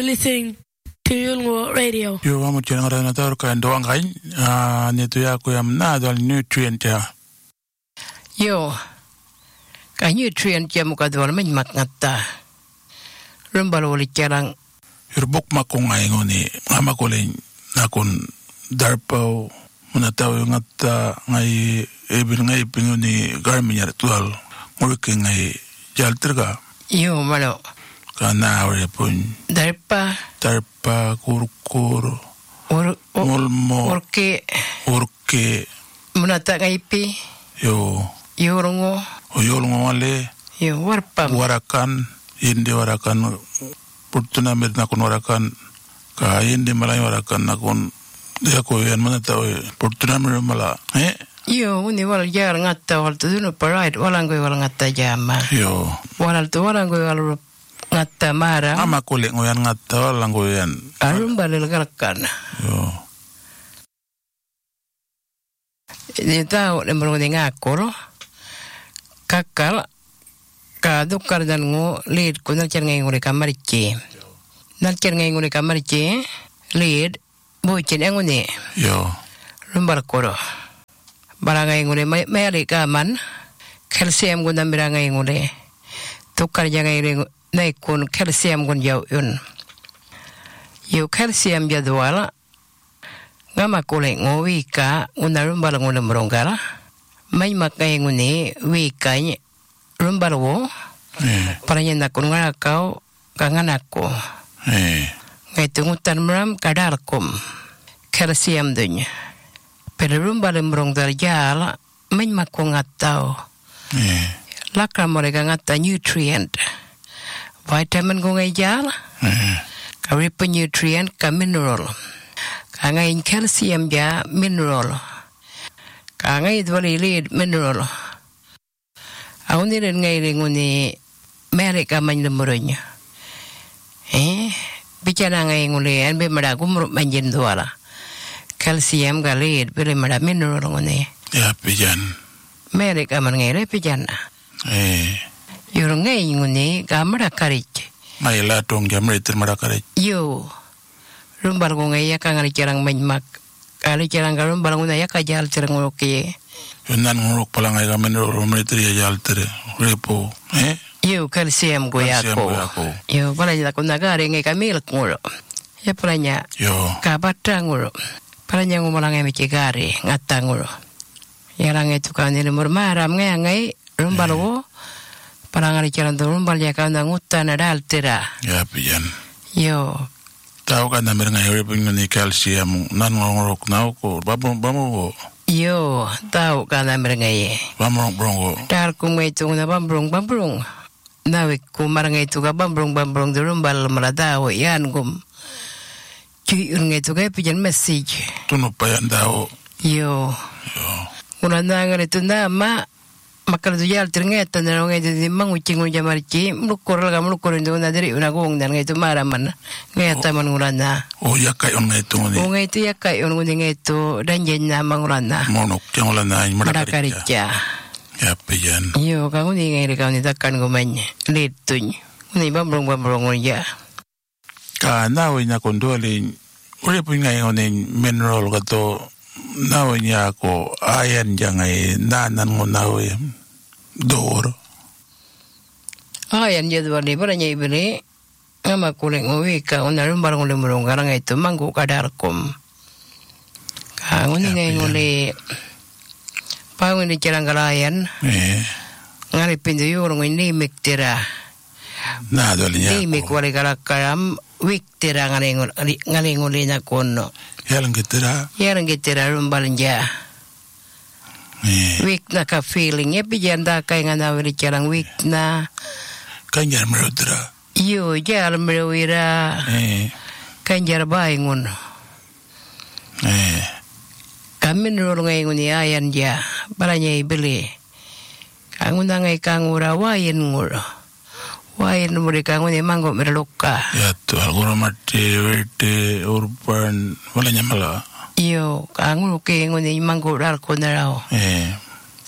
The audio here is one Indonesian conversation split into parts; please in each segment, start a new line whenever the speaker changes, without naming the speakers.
listening to Yulngu Radio.
Yo vamos a llegar a una torca en Doangain, ni tu ya kuyam nada al nutrient ya.
Yo, ka nutrient ya muka dwal men makngata. Rumbal wali jarang.
Yurbok makong ay ngoni, amakulin nakon darpaw munataw yung ngata ngay ebin ngay pinguni garmin ya ritual, ngurikin ngay jalterga.
Yo malo.
Kana ore pun.
Darpa
kurkur. Mulmo. Urke.
Munata ngaipi.
Yo.
Yorungo.
Yorungo wale.
Yo warpam.
Warakan. Indi warakan. Purtuna med nakon warakan. Ka indi malay warakan nakon. Dia ko yan munata we. Purtuna med mala.
Yo uni wal jar ngata wal tu no parade walang ko wal ngata jama.
Yo.
Walal tu walang ko wal ngata marang.
Ama kulit ngoyan ngata walang ko yan.
Arum balil galakan.
Yo.
Ni tau le meruni ngakor. Kakal ka dukar dan ngo lead ko na cer ngai ngure kamarici. Na cer ngai ngure kamarici lead bocin ngune.
Yo.
Rumbar koro. Barangai ngure mayari kaman. Kalsiam guna mirangai ngure. Tukar jangai naikun kalsiam gun jauh yun. Yo kalsiam jadwal. Ngama kule ngowika nguna rumbal ngune merongkala. May makai ngune wika rumbal wo. Paranya nakun ngakau kanganako. Ngai tungutan meram kadarkum. Kalsiam dunya. Pero rumbal merong darjala may makungatau. Lakra mereka ngata nutrient. Vitamin ko ngay jala. Kari pa nutrient ka mineral. Ka ngay calcium ja mineral. Ka ngay dwali lead mineral. Ako nirin ngay ringo ni Amerika man lumurun niya. Bicara ngay nguli yan, bimara kumuruk manjin duwala. Calcium ka lead, bimara mineral nguni.
Ya, pijan.
Amerika man ngay re pijan na. Yung ngay nguni, kamara karit.
May latong jamritir marakarit.
Yo. Rumbal ko ngay yaka nga likarang manjmak. Likarang ka rumbal ko na yaka jal tirang uruki.
Yung nan nguruk palang ay kami rumritir ya jaltir. Repo.
Yo, kalsiam ko yako. Yo, pala niya ko nagari ngay kamilak nguro. Ya pala niya.
Yo.
Kabata nguro. Pala niya ngumalang ay mikigari. Ngata nguro. Yarang ito ka nilimur maram ngay rumbal ko. Parang alikiran tu rumbal ya kau nangutan ada altera.
Ya pijan.
Yo.
Tahu kan namanya ngayon ni kalsium nan ngorok nau ko bamu.
Yo, tahu kan namanya ngayon.
Bamu.
Dar ku ngaitu na bambrung. Nawik ku marang itu ka bambrung tu rumbal maladaw yan gum. Cuy ngaitu ka pijan message.
Tunu payan daw.
Yo. Una nangar itu nama. Makal tu jal terngeta na ngay tu mangucing mo jamarci mulukor ndo na diri una gong dan ngay tu maraman ngeta man ngurana
yakay on ngay tu nguni
ngay tu yakay on nguni ngay tu danjen na mangurana
monok yang ulana
marakaricya
ya pijan
yo ka nguni ngay rikaw ni takkan gumanya lituny nguni bambrong ya
ka nawi na kondoli uli pun ngay nguni mineral kato nawi niya ako ayan jangay nanan mo nawi door
ayan jadwal ni paranya ibili ngama kuling uwika unarum barang uli murung karang itu manggu kadarkum ka nguni ngay nguli pawin di cirang kalayan ngari pindu yurung ini miktira
na doli niya
ini mikwali kalakaram wiktira ngali nguli na kono
Yalang kitira rumbal niya.
Wik na ka feeling ya pijanda kay nga nawiri charang wik na.
Kanjar merodra.
Yo jar merowira. Kanjar baingun. Kami nurul ngay nguni ayan dia. Balanya ibili. Kanguna ngay kangura wayan ngura. Wayan mereka nguni manggo merluka.
Ya tu alguna mati verte urban walanya mala.
Yo kangu ke nguni manggo rar konarao.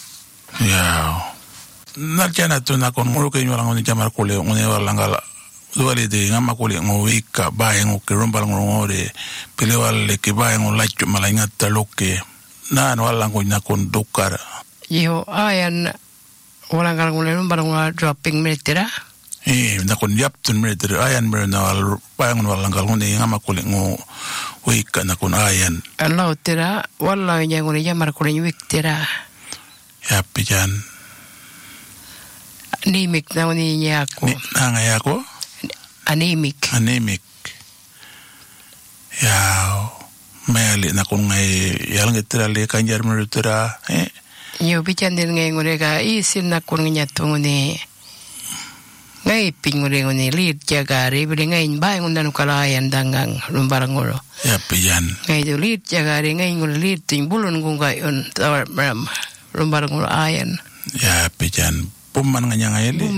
Ya. Narjana tu na kon mulu ke nyulang nguni jamar kule nguni walangala duali de ngama kuli ngowika bayango ke rombal ngore pilewal ke bayango lachu malanya taloke na wala ko nakon dokar
yo ayan wala ngal ngule rombal ngwa dropping metera
nakon yaptun metera ayan merna wal bayango wala ngal ngone ngama kuli ngowika nakon ayan
Allah tera wala nya ngone jamar kuli wiktera
ya pijan
nimik na ni nyako
nanga yako
anemic
ya meli na kung ngay yalang itirali kanjar merutera
yo bican din ngay ngure ka isin na kung nyatong ni ngay pingure ngune lead jagari bili ngay bay ngundan kalayan dangang lumbarang ngoro
ya pijan
ngay do lead jagari ngay ngure lead ting bulun kung gayon tawar maram lumbarang ngoro ayan
ya pijan puman nganya ngayeli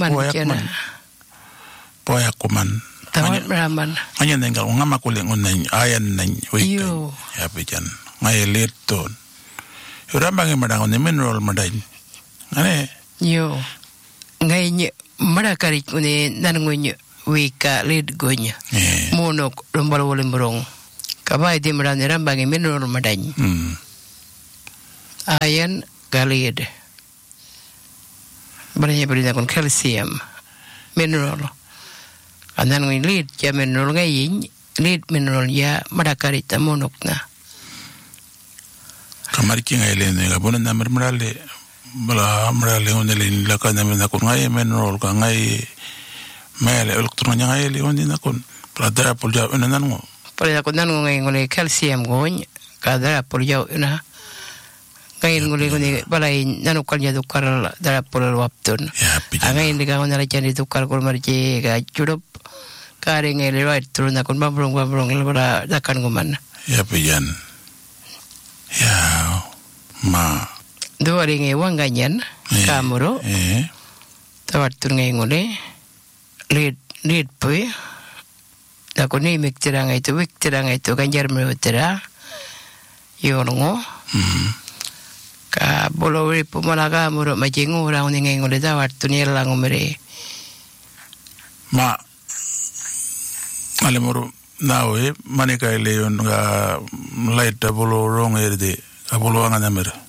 poyak kuman
tawar maraman
anya nenggal ngama kuling unan ayan nan
yo
ya pijan ngayeli ton urambang madang ne mineral maday ane
yo ngay marakari kune nanungunya wika lead gonya monok lombal wolimbrong kabay di maran rambang mineral maday ayan galid banyak berita kon calcium mineral anan ngi lead ya mineral ngay lead mineral ya marakari ta monok na
kamar ki ngay len nga bonan na marale bala marale onele la kana na kon ngay mineral ka ngay mele electron ngay le oni na kon para dara pol ja onan ngo
para ko nan ngay ngone calcium gonya ka dara pol ja na ngay ngone balay nanu kalnya dukar dara pol wapton ngay ndi ka ngona jani dukar ko marje ga jurup kare ngay le right turun na kon babrong le dakan guman
ya pijan ya ma
do ari ngay wanganyan kamuro tawat tur ngay ngone lead pui da ko ni miktira ngay to wiktira ngay to ganjar merutera yongo ka bolo ripo malaga muro majingu orang ngay ngone tawat tur ni lang umre
ma alemoro nawe manika leon ga light bolo rong erde abolo anga namer